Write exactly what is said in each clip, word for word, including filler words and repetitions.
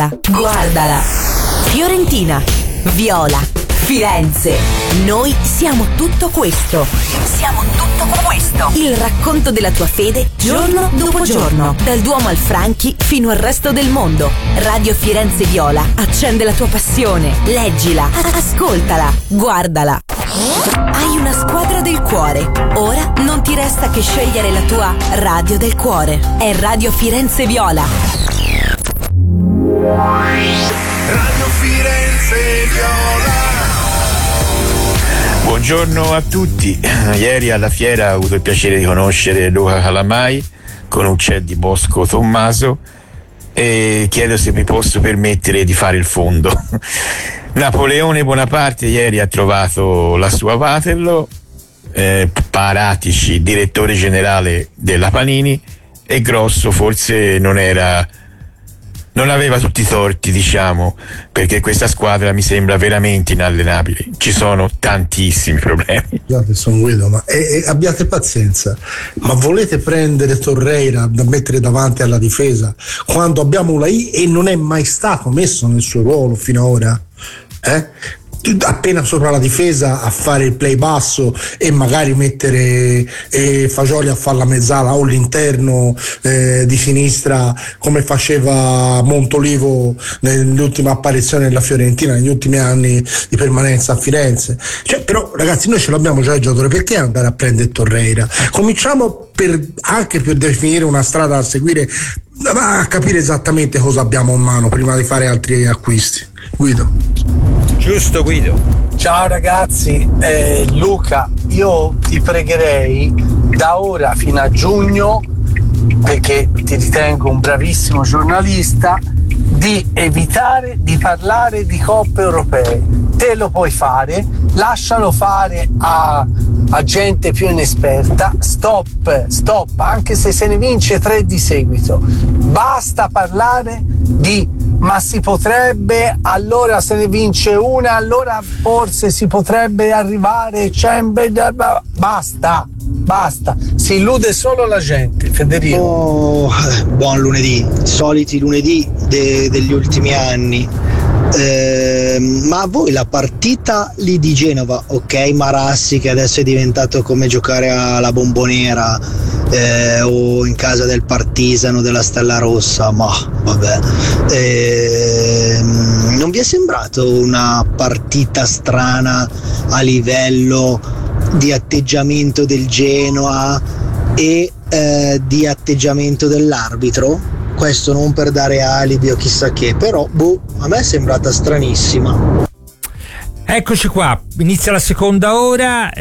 Guardala. Fiorentina, Viola, Firenze. Noi siamo tutto questo. Siamo tutto questo. Il racconto della tua fede giorno dopo giorno. Dal Duomo al Franchi fino al resto del mondo. Radio Firenze Viola accende la tua passione. Leggila, ascoltala, guardala. Hai una squadra del cuore. Ora non ti resta che scegliere la tua radio del cuore. È Radio Firenze Viola. Radio Firenze Viola. Buongiorno a tutti. Ieri alla fiera ho avuto il piacere di conoscere Luca Calamai con un C E D di Bosco Tommaso e chiedo se mi posso permettere di fare il fondo. Napoleone Bonaparte ieri ha trovato la sua Waterloo, eh, Paratici, direttore generale della Panini, e Grosso forse non era non aveva tutti i torti, diciamo, perché questa squadra mi sembra veramente inallenabile. Ci sono tantissimi problemi. Scusate, sono Guido, ma e, e abbiate pazienza, ma volete prendere Torreira da mettere davanti alla difesa quando abbiamo la I e non è mai stato messo nel suo ruolo fino ad ora? Eh? Appena sopra la difesa a fare il play basso e magari mettere eh, Fagioli a fare la mezzala o l'interno eh, di sinistra come faceva Montolivo nell'ultima apparizione della Fiorentina negli ultimi anni di permanenza a Firenze. Cioè, però ragazzi, noi ce l'abbiamo già il giocatore, perché andare a prendere Torreira? Cominciamo per, anche per definire una strada da seguire, a capire esattamente cosa abbiamo in mano prima di fare altri acquisti. Guido. Giusto, Guido. Ciao ragazzi, eh, Luca, io ti pregherei da ora fino a giugno, perché ti ritengo un bravissimo giornalista, di evitare di parlare di coppe europee. Te lo puoi fare, lascialo fare a, a gente più inesperta. Stop, stop, anche se se ne vince tre di seguito. Basta parlare di ma si potrebbe, allora se ne vince una, allora forse si potrebbe arrivare, basta, basta, si illude solo la gente. Federico. Oh, buon lunedì, soliti lunedì de- degli ultimi anni. Eh, ma a voi la partita lì di Genova, ok, Marassi che adesso è diventato come giocare alla Bombonera eh, o in casa del Partisano della Stella Rossa, ma vabbè, eh, non vi è sembrato una partita strana a livello di atteggiamento del Genoa e eh, di atteggiamento dell'arbitro? Questo non per dare alibi o chissà che, però boh, a me è sembrata stranissima. Eccoci qua, inizia la seconda ora,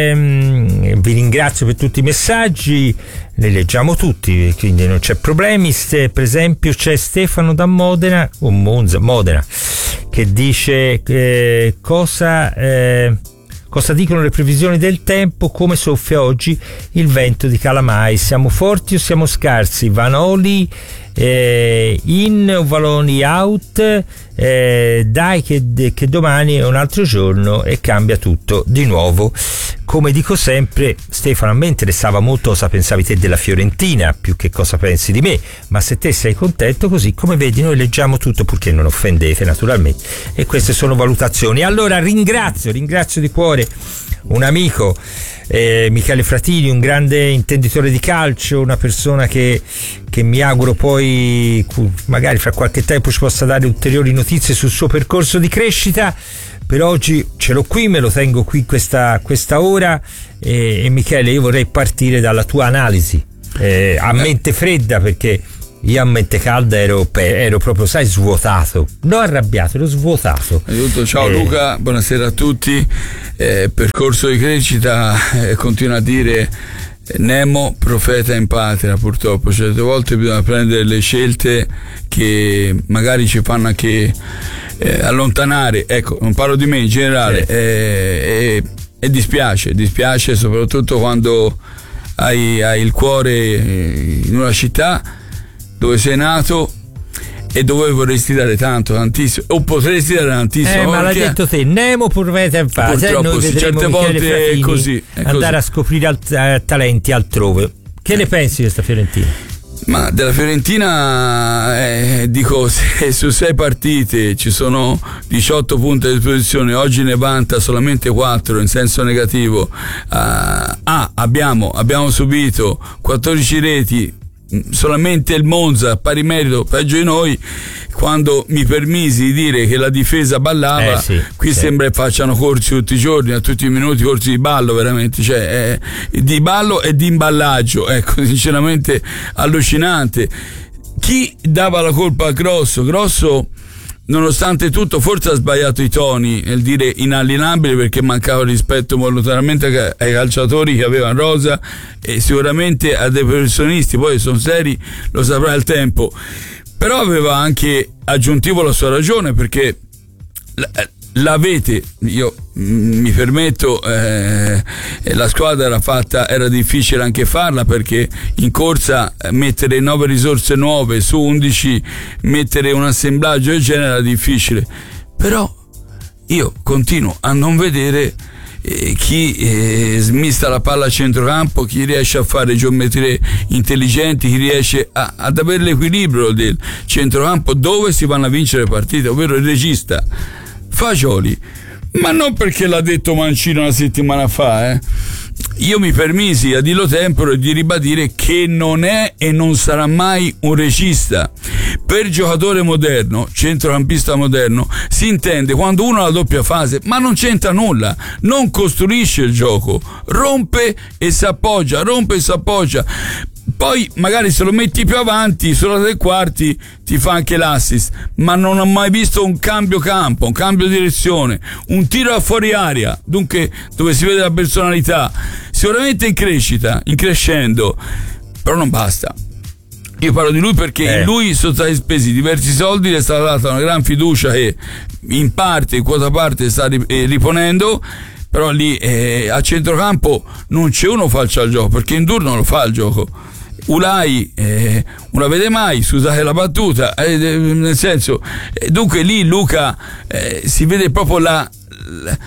ehm, vi ringrazio per tutti i messaggi, li leggiamo tutti, quindi non c'è problemi. Ste, per esempio c'è Stefano da Modena, o Monza, Modena, che dice eh, cosa... Eh, Cosa dicono le previsioni del tempo? Come soffia oggi il vento di Calamai? Siamo forti o siamo scarsi? Vanoli eh, in o Valoni out? Eh, dai che, che domani è un altro giorno e cambia tutto di nuovo. Come dico sempre, Stefano, a me interessava molto cosa pensavi te della Fiorentina più che cosa pensi di me, ma se te sei contento, così come vedi noi leggiamo tutto, purché non offendete naturalmente, e queste sono valutazioni. Allora ringrazio, ringrazio di cuore un amico, eh, Michele Fratini, un grande intenditore di calcio, una persona che, che mi auguro poi magari fra qualche tempo ci possa dare ulteriori notizie sul suo percorso di crescita. Per oggi ce l'ho qui, me lo tengo qui questa, questa ora e, e Michele, io vorrei partire dalla tua analisi eh, a mente fredda, perché io a mente calda ero, ero proprio, sai, svuotato, non arrabbiato, ero svuotato. Aiuto, ciao eh, Luca, buonasera a tutti. Eh, percorso di crescita, eh, continuo a dire Nemo profeta in patria, purtroppo certe volte bisogna prendere le scelte che magari ci fanno anche eh, allontanare, ecco, non parlo di me in generale, sì. eh, eh, e dispiace, dispiace soprattutto quando hai, hai il cuore in una città dove sei nato e dove vorresti dare tanto, tantissimo, o potresti dare tantissimo. Eh, ma l'hai detto te, Nemo profeta in patria. Purtroppo noi sì, certe volte è così, è andare così. a scoprire alt- eh, talenti altrove. Che eh. ne pensi di questa Fiorentina? Ma della Fiorentina eh, dico, se su sei partite ci sono diciotto punti a disposizione, oggi ne vanta solamente quattro in senso negativo. Ah, ah abbiamo, abbiamo subito quattordici reti, solamente il Monza pari merito peggio di noi. Quando mi permisi di dire che la difesa ballava, eh sì, qui sì. sembra che facciano corsi tutti i giorni, a tutti i minuti corsi di ballo, veramente, cioè eh, di ballo e di imballaggio, ecco, sinceramente allucinante. Chi dava la colpa a Grosso? Grosso, nonostante tutto, forse ha sbagliato i toni nel dire inalienabile, perché mancava rispetto volontariamente ai calciatori che avevano rosa e sicuramente a dei professionisti, poi sono seri, lo saprà il tempo. Però aveva anche aggiuntivo la sua ragione, perché l'avete, io mi permetto, eh, la squadra era fatta, era difficile anche farla, perché in corsa mettere nove risorse nuove su undici, mettere un assemblaggio del genere era difficile. Però io continuo a non vedere eh, chi eh, smista la palla a centrocampo, chi riesce a fare geometrie intelligenti, chi riesce a, ad avere l'equilibrio del centrocampo dove si vanno a vincere le partite, ovvero il regista Fagioli. Ma non perché l'ha detto Mancino una settimana fa, eh. Io mi permisi a dirlo temporo e di ribadire che non è e non sarà mai un regista. Per giocatore moderno, centrocampista moderno, si intende quando uno ha la doppia fase, ma non c'entra nulla, non costruisce il gioco, rompe e si appoggia, rompe e si appoggia. Poi magari se lo metti più avanti, sulla tre quarti, ti fa anche l'assist, ma non ho mai visto un cambio campo, un cambio direzione, un tiro a fuori aria, dunque dove si vede la personalità. Sicuramente in crescita, in crescendo, però non basta. Io parlo di lui perché eh. in lui sono stati spesi diversi soldi, gli è stata data una gran fiducia che in parte, in quota parte, sta riponendo. Però lì eh, a centrocampo non c'è uno falcio al gioco, perché Ndour non lo fa il gioco. Ulai eh, non la vede mai, scusate la battuta, eh, nel senso, eh, dunque lì Luca eh, si vede proprio la, la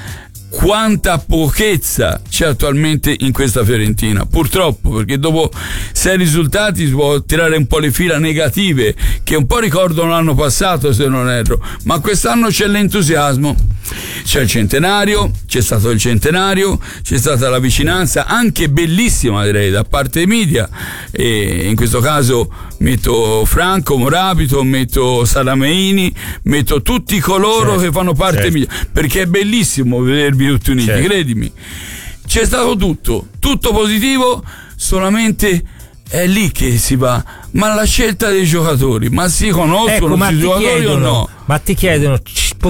quanta pochezza c'è attualmente in questa Fiorentina, purtroppo, perché dopo sei risultati si può tirare un po' le fila negative che un po' ricordano l'anno passato, se non erro, ma quest'anno c'è l'entusiasmo, c'è il centenario, c'è stato il centenario, c'è stata la vicinanza anche bellissima, direi, da parte dei media, e in questo caso metto Franco Morabito, metto Salameini, metto tutti coloro certo, che fanno parte certo. media, perché è bellissimo vedervi tutti uniti, certo. credimi. C'è stato tutto, tutto positivo, solamente è lì che si va. Ma la scelta dei giocatori, ma si conoscono ecco, i giocatori chiedono, o no? Ma ti chiedono,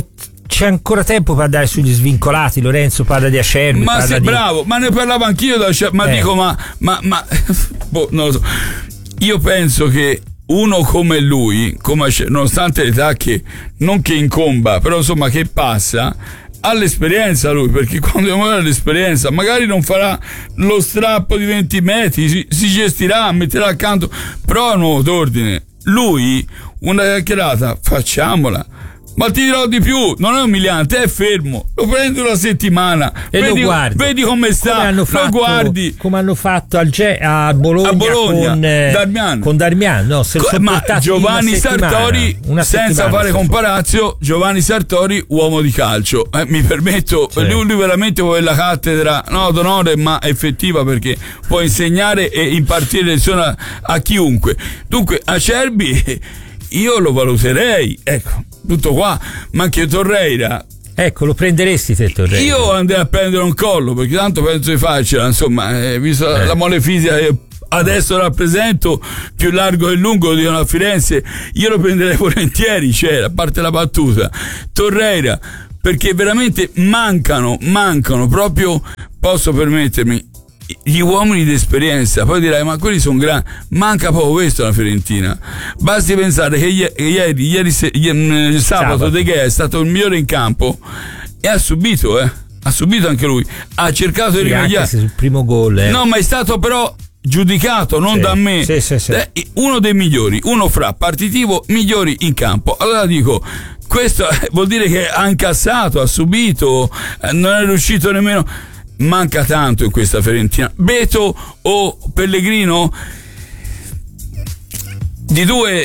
c'è ancora tempo per andare sugli svincolati? Lorenzo parla di Acerbi, ma sei di... bravo, ma ne parlavo anch'io da Acerbi, ma eh. dico ma ma, ma boh, non lo so. Io penso che uno come lui, come Acerbi, nonostante l'età che non che incomba, però insomma che passa, ha l'esperienza lui, perché quando ha l'esperienza magari non farà lo strappo di venti metri, si, si gestirà, metterà accanto, però a nuovo d'ordine. Lui una chiacchierata facciamola, ma ti dirò di più, non è umiliante, è fermo, lo prendi una settimana e vedi, lo guardi, vedi come sta, come hanno fatto, lo guardi come hanno fatto al Ge- a, Bologna a Bologna con eh, Darmian, con Darmian no, se Co- ma Giovanni Sartori, una senza fare comparazio, Giovanni Sartori uomo di calcio, eh, mi permetto, sì. lui, lui veramente vuole la cattedra no d'onore ma effettiva, perché può insegnare e impartire lezioni a, a chiunque. Dunque Acerbi io lo valuterei, ecco, tutto qua, ma anche Torreira. Ecco, lo prenderesti te Torreira? Io andrei a prendere un collo, perché tanto penso di farcela, insomma, eh, visto eh. la mole fisica che adesso rappresento, più largo che lungo di una Firenze, io lo prenderei volentieri, cioè, a parte la battuta. Torreira, perché veramente mancano, mancano proprio, posso permettermi, gli uomini di esperienza. Poi dirai ma quelli sono grandi, manca proprio questo alla Fiorentina. Basti pensare che ieri, ieri, ieri sabato, sabato. De Gea è stato il migliore in campo e ha subito eh ha subito anche lui, ha cercato sì, di rimediare sul primo gol eh. no, ma è stato però giudicato non sì, da me sì, sì, sì. Eh, uno dei migliori, uno fra partitivo migliori in campo. Allora dico, questo vuol dire che ha incassato, ha subito, non è riuscito nemmeno. Manca tanto in questa Fiorentina. Beto o Pellegrino? di due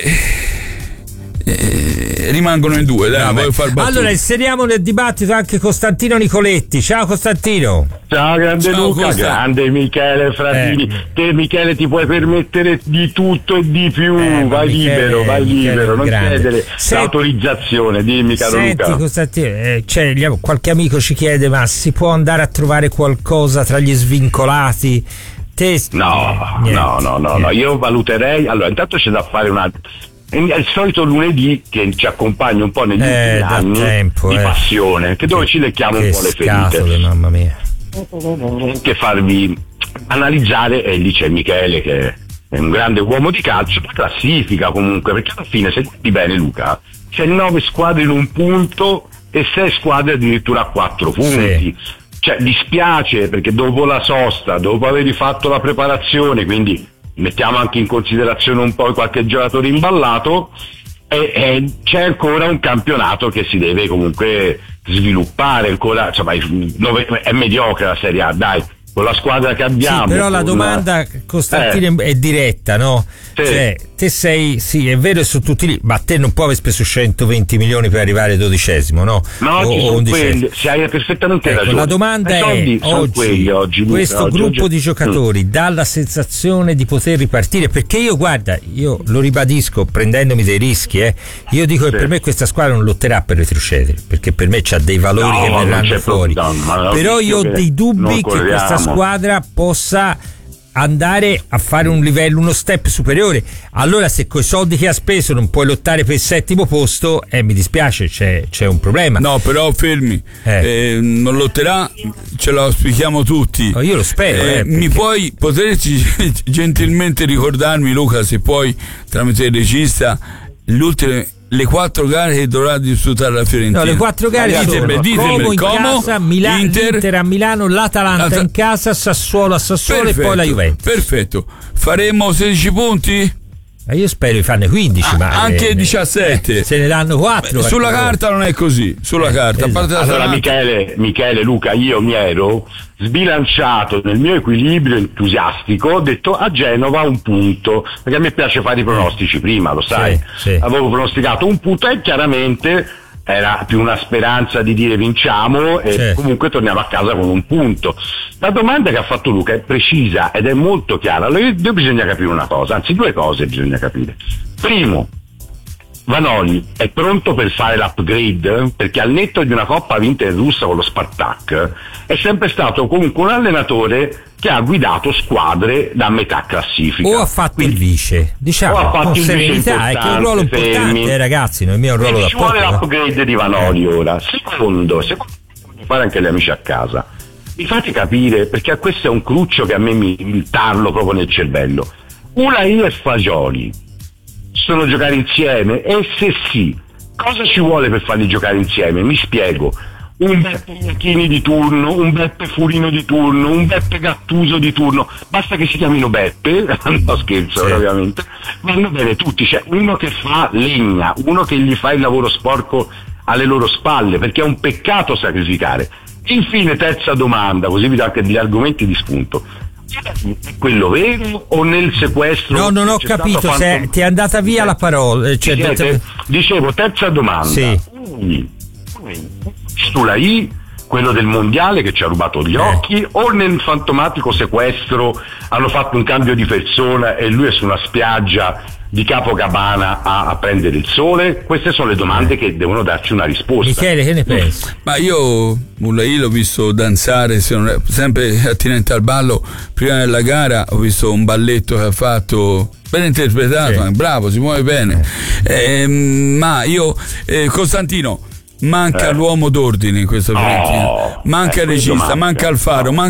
eh, rimangono in due, dai, voglio far battute. Allora inseriamo nel dibattito anche Costantino Nicoletti. Ciao Costantino. Ciao grande Ciao, Luca, Costa. grande Michele Fratini. Eh. Te Michele ti puoi permettere di tutto e di più, Eh, vai Michele, libero, vai Michele libero, non grande. chiedere Se- l'autorizzazione, dimmi caro Senti Luca. Costantino, eh, cioè, gli- qualche amico ci chiede: ma si può andare a trovare qualcosa tra gli svincolati? Te, No, niente, no, no, no, no, niente. io valuterei, allora intanto c'è da fare una... È il solito lunedì che ci accompagna un po' negli Eh, ultimi da anni tempo, di eh. passione, che dove ci lecchiamo Che un po' le scatole, ferite. mamma mia. Che farvi analizzare, e lì c'è Michele che è un grande uomo di calcio, la classifica comunque, perché alla fine se guardi bene Luca, c'è nove squadre in un punto e sei squadre addirittura a quattro punti. Sì. Cioè dispiace perché dopo la sosta, dopo aver fatto la preparazione, quindi mettiamo anche in considerazione un po' qualche giocatore imballato, e, e c'è ancora un campionato che si deve comunque sviluppare ancora, insomma è mediocre la Serie A, dai, con la squadra che abbiamo. Sì, però la con- domanda, Costantino, Eh. è diretta, no? Sì. Cioè, te sei, sì, è vero, sono tutti lì, ma te non puoi aver speso centoventi milioni per arrivare dodicesimo, no? No, O- ci o sono undicesimo. quelli, se hai perfettamente Ecco, ragione. la domanda I è: soldi sono oggi, quelli oggi, Luca, questo oggi, gruppo oggi- di giocatori Mm. dà la sensazione di poter ripartire? Perché io, guarda, io lo ribadisco prendendomi dei rischi, eh, io dico Sì. che per me questa squadra non lotterà per retrocedere, perché per me c'ha dei valori No, che non verranno c'è fuori. pro- no, ma no, Però io ho che dei dubbi non che questa corriamo. squadra possa andare a fare un livello, uno step superiore. Allora se coi soldi che ha speso non puoi lottare per il settimo posto, eh, mi dispiace, c'è, c'è un problema. No, però fermi, Eh. eh, non lotterà, ce lo auspichiamo tutti. No, io lo spero, Eh, eh, mi perché- puoi, potresti gentilmente ricordarmi, Luca, se puoi, tramite il regista, le ultime, le quattro gare che dovrà disputare la Fiorentina? No, le quattro gare Ditemi, sono ditemi, Como in Como, casa, Mila- Inter, l'Inter a Milano, l'Atalanta At- in casa, Sassuolo a Sassuolo perfetto, e poi la Juventus. Perfetto, faremo sedici punti? Ma io spero di farne quindici, ma Anche eh, diciassette. eh, se ne danno quattro. Beh, sulla carta non è così, sulla carta. A parte la Allora Atalanta- Michele, Michele, Luca, io mi ero sbilanciato nel mio equilibrio entusiastico, ho detto a Genova un punto, perché a me piace fare i pronostici prima, lo sai, Sì, sì. avevo pronosticato un punto e chiaramente era più una speranza di dire vinciamo e Sì. comunque torniamo a casa con un punto. La domanda che ha fatto Luca è precisa ed è molto chiara. Allora io, io bisogna capire una cosa, anzi due cose bisogna capire. Primo, Vanoli è pronto per fare l'upgrade? Perché al netto di una coppa vinta in Russia con lo Spartak è sempre stato comunque un allenatore che ha guidato squadre da metà classifica. O ha fatto il vice, diciamo, O ha fatto con il vice serenità, è che è un ruolo importante, importante, fermi. eh, ragazzi, non è mio un ruolo Quindi da ci vuole poco. eh. l'upgrade di Vanoli ora. Secondo, secondo devono fare anche gli amici a casa. Mi fate capire, perché questo è un cruccio che a me mi, mi tarlo proprio nel cervello. Ulai e Fagioli sono giocare insieme? E se sì, cosa ci vuole per farli giocare insieme? Mi spiego. Un Beppe Iachini di turno, un Beppe Furino di turno, un Beppe Gattuso di turno, basta che si chiamino Beppe, no scherzo Sì. ovviamente, vanno bene tutti, c'è uno che fa legna, uno che gli fa il lavoro sporco alle loro spalle, perché è un peccato sacrificare. Infine, terza domanda, così vi do anche degli argomenti di spunto. È quello vero o nel sequestro? No, non ho c'è stato capito, fatto- se ti è andata via la parola. eh, Cioè, Ci siete? Dicevo, terza domanda. Sì. Quindi, sulla I, quello del mondiale che ci ha rubato gli Eh. occhi, o nel fantomatico sequestro hanno fatto un cambio di persona e lui è su una spiaggia di Capocabana a, a prendere il sole? Queste sono le domande che devono darci una risposta. Michele, che ne pensi? Ma io Mulai l'ho visto danzare, se non è- sempre attinente al ballo. Prima della gara ho visto un balletto che ha fatto, ben interpretato, Sì. bravo, si muove bene. Ehm, ma io, eh, Costantino, manca Eh. l'uomo d'ordine in questa Fiorentina, Oh, manca eh, il regista, questo manca manca. il faro, manca